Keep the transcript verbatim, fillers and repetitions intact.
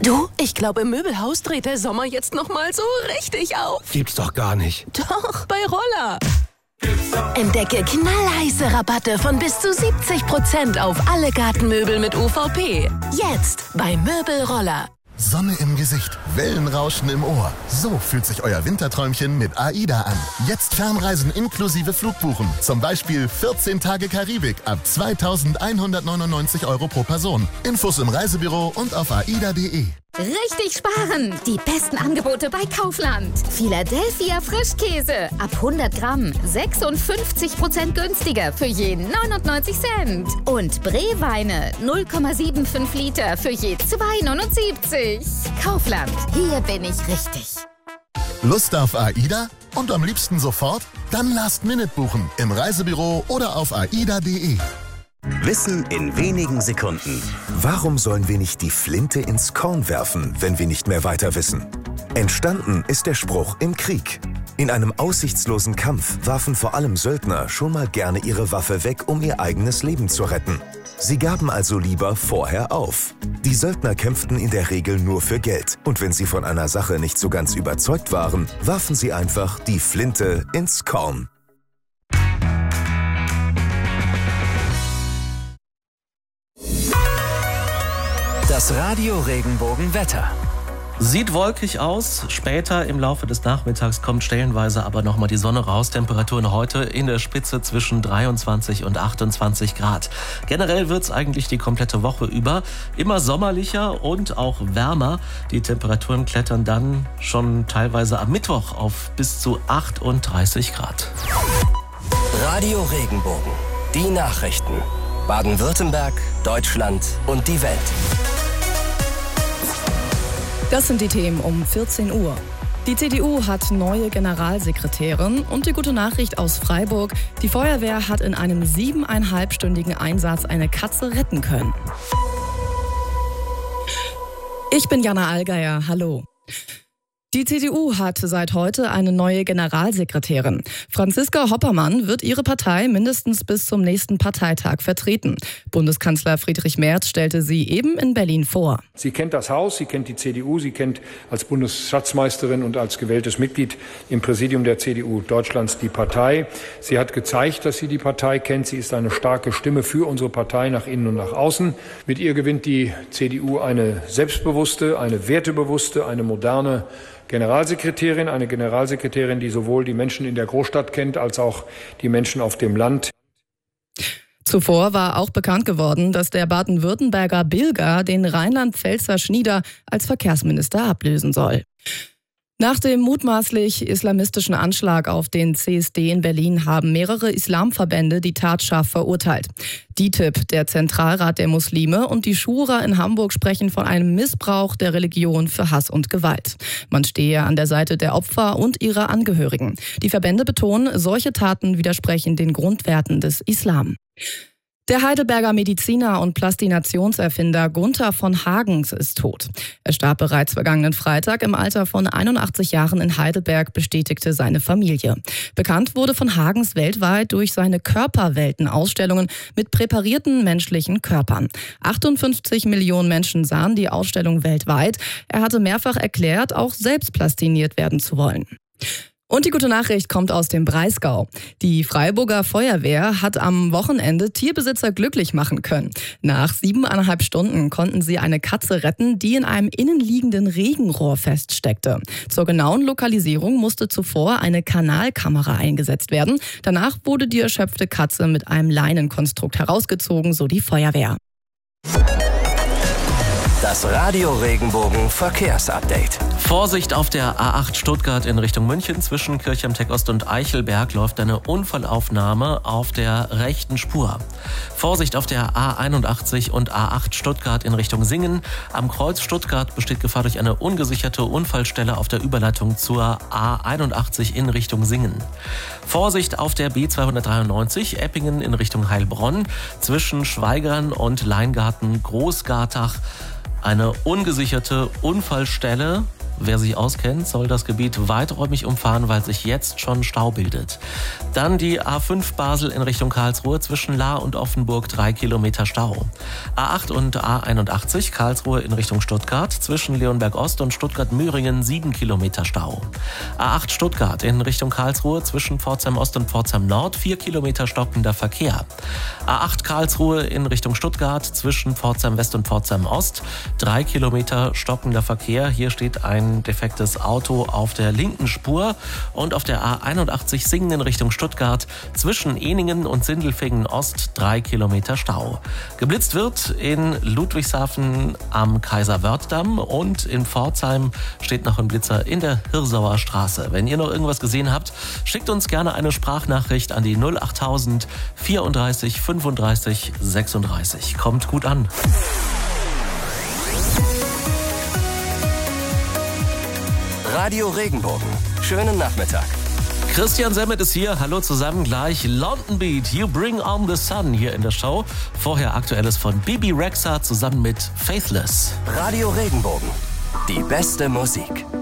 Du, ich glaube, im Möbelhaus dreht der Sommer jetzt noch mal so richtig auf. Gibt's doch gar nicht. Doch, bei Roller. Entdecke knallheiße Rabatte von bis zu siebzig Prozent auf alle Gartenmöbel mit U V P. Jetzt bei Möbelroller. Sonne im Gesicht, Wellenrauschen im Ohr. So fühlt sich euer Winterträumchen mit AIDA an. Jetzt Fernreisen inklusive Flugbuchen. Zum Beispiel vierzehn Tage Karibik ab zweitausendeinhundertneunundneunzig Euro pro Person. Infos im Reisebüro und auf aida punkt de. Richtig sparen! Die besten Angebote bei Kaufland. Philadelphia Frischkäse ab hundert Gramm sechsundfünfzig Prozent günstiger für je neunundneunzig Cent. Und Bree-Weine null Komma fünfundsiebzig Liter für je zwei Komma neunundsiebzig. Kaufland, hier bin ich richtig. Lust auf AIDA? Und am liebsten sofort? Dann Last Minute buchen im Reisebüro oder auf aida punkt de. Wissen in wenigen Sekunden. Warum sollen wir nicht die Flinte ins Korn werfen, wenn wir nicht mehr weiter wissen? Entstanden ist der Spruch im Krieg. In einem aussichtslosen Kampf warfen vor allem Söldner schon mal gerne ihre Waffe weg, um ihr eigenes Leben zu retten. Sie gaben also lieber vorher auf. Die Söldner kämpften in der Regel nur für Geld. Und wenn sie von einer Sache nicht so ganz überzeugt waren, warfen sie einfach die Flinte ins Korn. Das Radio Regenbogen-Wetter. Sieht wolkig aus. Später im Laufe des Nachmittags kommt stellenweise aber nochmal die Sonne raus. Temperaturen heute in der Spitze zwischen dreiundzwanzig und achtundzwanzig Grad. Generell wird es eigentlich die komplette Woche über immer sommerlicher und auch wärmer. Die Temperaturen klettern dann schon teilweise am Mittwoch auf bis zu achtunddreißig Grad. Radio Regenbogen. Die Nachrichten. Baden-Württemberg, Deutschland und die Welt. Das sind die Themen um vierzehn Uhr. Die C D U hat neue Generalsekretärin und die gute Nachricht aus Freiburg: Die Feuerwehr hat in einem siebeneinhalbstündigen Einsatz eine Katze retten können. Ich bin Jana Allgeier, hallo. Die C D U hat seit heute eine neue Generalsekretärin. Franziska Hoppermann wird ihre Partei mindestens bis zum nächsten Parteitag vertreten. Bundeskanzler Friedrich Merz stellte sie eben in Berlin vor. Sie kennt das Haus, sie kennt die C D U, sie kennt als Bundesschatzmeisterin und als gewähltes Mitglied im Präsidium der C D U Deutschlands die Partei. Sie hat gezeigt, dass sie die Partei kennt. Sie ist eine starke Stimme für unsere Partei nach innen und nach außen. Mit ihr gewinnt die C D U eine selbstbewusste, eine wertebewusste, eine moderne Generalsekretärin, eine Generalsekretärin, die sowohl die Menschen in der Großstadt kennt, als auch die Menschen auf dem Land. Zuvor war auch bekannt geworden, dass der Baden-Württemberger Bilger den Rheinland-Pfälzer Schnieder als Verkehrsminister ablösen soll. Nach dem mutmaßlich islamistischen Anschlag auf den C S D in Berlin haben mehrere Islamverbände die Tat scharf verurteilt. D I T I B, der Zentralrat der Muslime, und die Schura in Hamburg sprechen von einem Missbrauch der Religion für Hass und Gewalt. Man stehe an der Seite der Opfer und ihrer Angehörigen. Die Verbände betonen, solche Taten widersprechen den Grundwerten des Islam. Der Heidelberger Mediziner und Plastinationserfinder Gunther von Hagens ist tot. Er starb bereits vergangenen Freitag im Alter von einundachtzig Jahren in Heidelberg, bestätigte seine Familie. Bekannt wurde von Hagens weltweit durch seine Körperwelten-Ausstellungen mit präparierten menschlichen Körpern. achtundfünfzig Millionen Menschen sahen die Ausstellung weltweit. Er hatte mehrfach erklärt, auch selbst plastiniert werden zu wollen. Und die gute Nachricht kommt aus dem Breisgau. Die Freiburger Feuerwehr hat am Wochenende Tierbesitzer glücklich machen können. Nach siebeneinhalb Stunden konnten sie eine Katze retten, die in einem innenliegenden Regenrohr feststeckte. Zur genauen Lokalisierung musste zuvor eine Kanalkamera eingesetzt werden. Danach wurde die erschöpfte Katze mit einem Leinenkonstrukt herausgezogen, so die Feuerwehr. Das Radio Regenbogen Verkehrsupdate. Vorsicht auf der A acht Stuttgart in Richtung München. Zwischen Kirchheim Tech-Ost und Eichelberg läuft eine Unfallaufnahme auf der rechten Spur. Vorsicht auf der A einundachtzig und A acht Stuttgart in Richtung Singen. Am Kreuz Stuttgart besteht Gefahr durch eine ungesicherte Unfallstelle auf der Überleitung zur A einundachtzig in Richtung Singen. Vorsicht auf der B zweihundertdreiundneunzig Eppingen in Richtung Heilbronn. Zwischen Schweigern und Leingarten Großgartach eine ungesicherte Unfallstelle. wer sich auskennt, soll das Gebiet weiträumig umfahren, weil sich jetzt schon Stau bildet. Dann die A fünf Basel in Richtung Karlsruhe zwischen Lahr und Offenburg, drei Kilometer Stau. A acht und A einundachtzig Karlsruhe in Richtung Stuttgart zwischen Leonberg Ost und Stuttgart-Müringen, sieben Kilometer Stau. A acht Stuttgart in Richtung Karlsruhe zwischen Pforzheim Ost und Pforzheim Nord, vier Kilometer stockender Verkehr. A acht Karlsruhe in Richtung Stuttgart zwischen Pforzheim West und Pforzheim Ost, drei Kilometer stockender Verkehr. Hier steht ein defektes Auto auf der linken Spur. Und auf der A einundachtzig Singen in Richtung Stuttgart zwischen Ehningen und Sindelfingen Ost, drei Kilometer Stau. Geblitzt wird in Ludwigshafen am Kaiser-Wörth-Damm und in Pforzheim steht noch ein Blitzer in der Hirsauer Straße. Wenn ihr noch irgendwas gesehen habt, schickt uns gerne eine Sprachnachricht an die null achttausend vierunddreißig fünfunddreißig sechsunddreißig. Kommt gut an. Radio Regenbogen. Schönen Nachmittag. Christian Semmet ist hier. Hallo zusammen. Gleich London Beat, You Bring On The Sun hier in der Show. Vorher Aktuelles von Bibi Rexha zusammen mit Faithless. Radio Regenbogen. Die beste Musik.